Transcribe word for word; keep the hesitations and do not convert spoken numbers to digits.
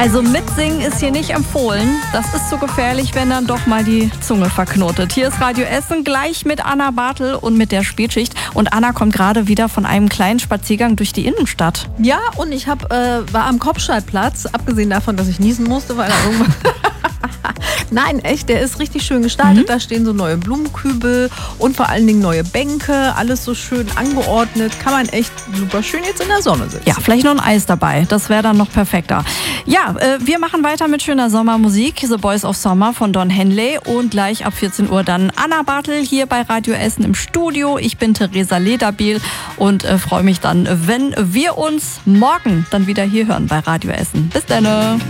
Also mitsingen ist hier nicht empfohlen. Das ist so gefährlich, wenn dann doch mal die Zunge verknotet. Hier ist Radio Essen, gleich mit Anna Bartel und mit der Spätschicht. Und Anna kommt gerade wieder von einem kleinen Spaziergang durch die Innenstadt. Ja, und ich hab, äh, war am Kopfstadtplatz, abgesehen davon, dass ich niesen musste, weil er irgendwann... Nein, echt, der ist richtig schön gestaltet. Mhm. Da stehen so neue Blumenkübel und vor allen Dingen neue Bänke. Alles so schön angeordnet. Kann man echt super schön jetzt in der Sonne sitzen. Ja, vielleicht noch ein Eis dabei. Das wäre dann noch perfekter. Ja, äh, wir machen weiter mit schöner Sommermusik. The Boys of Summer von Don Henley. Und gleich ab vierzehn Uhr dann Anna Bartel hier bei Radio Essen im Studio. Ich bin Theresa Lederbiel und äh, freue mich dann, wenn wir uns morgen dann wieder hier hören bei Radio Essen. Bis dann.